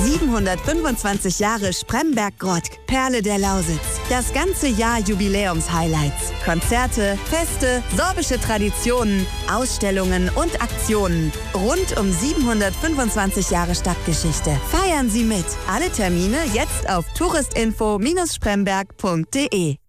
725 Jahre Spremberg-Grottk, Perle der Lausitz. Das ganze Jahr Jubiläums-Highlights. Konzerte, Feste, sorbische Traditionen, Ausstellungen und Aktionen. Rund um 725 Jahre Stadtgeschichte. Feiern Sie mit. Alle Termine jetzt auf touristinfo-spremberg.de.